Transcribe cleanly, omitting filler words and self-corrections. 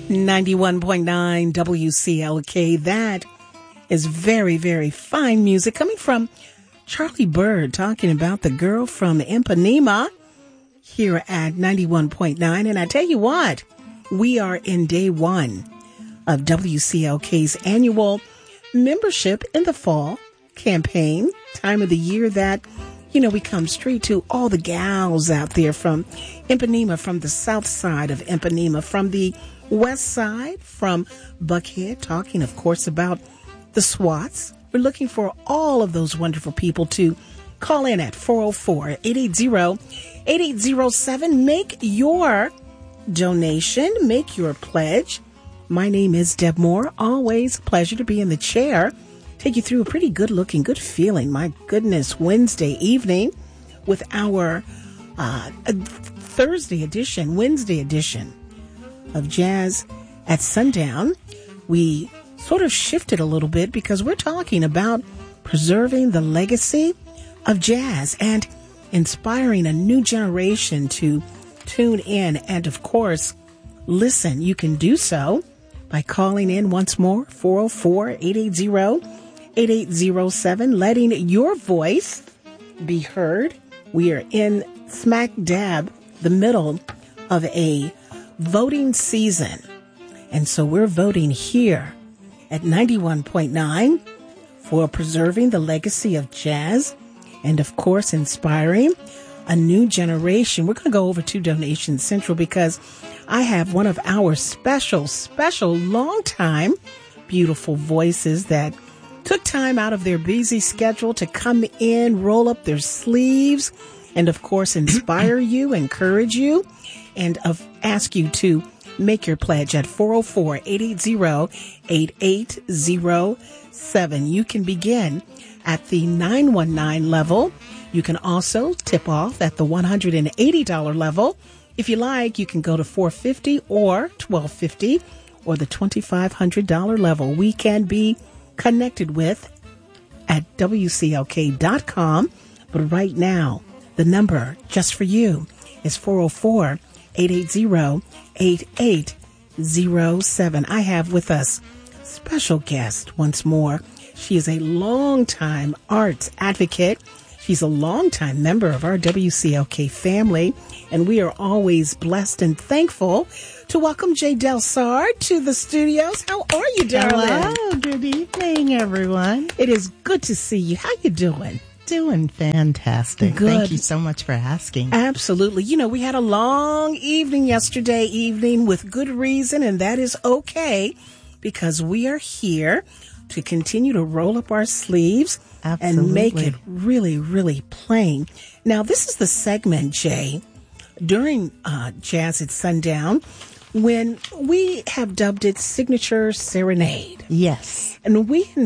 91.9 WCLK. That is very, very fine music coming from Charlie Bird talking about the girl from Ipanema here at 91.9. And I tell you what, we are in day one of WCLK's annual membership in the fall campaign, time of the year that, you know, we come straight to all the gals out there from Ipanema, from the south side of Ipanema, from the west side, from Buckhead, talking, of course, about the SWATs. We're looking for all of those wonderful people to call in at 404-880-8807. Make your donation, make your pledge. My name is Deb Moore. Always a pleasure to be in the chair. Take you through a pretty good looking, good feeling, my goodness, Wednesday evening with our Wednesday edition of Jazz at Sundown. We sort of shifted a little bit because we're talking about preserving the legacy of jazz and inspiring a new generation to tune in and, of course, listen. You can do so by calling in once more, 404-880-8807, letting your voice be heard. We are in smack dab the middle of a voting season. And so we're voting here at 91.9 for preserving the legacy of jazz and, of course, inspiring a new generation. We're going to go over to Donation Central because I have one of our special, long-time beautiful voices that took time out of their busy schedule to come in, roll up their sleeves, and, of course, inspire you, encourage you, and ask you to make your pledge at 404-880-8807. You can begin at the $919 level. You can also tip off at the $180 level. If you like, you can go to $450 or $1250 or the $2,500 level. We can be connected with at WCLK.com. But right now, the number just for you is 404-880-8807. I have with us special guest once more. She is a longtime arts advocate. She's a longtime member of our WCLK family, and we are always blessed and thankful to welcome Jay Delsar to the studios. How are you, darling? Hello, good evening, everyone. It is good to see you. How you doing? Doing fantastic. Good. Thank you so much for asking. Absolutely. You know, we had a long evening yesterday evening with good reason, and that is okay because we are here to continue to roll up our sleeves and make it really, really plain. Now, this is the segment, Jay, during Jazz at Sundown, when we have dubbed it Signature Serenade. Yes. And we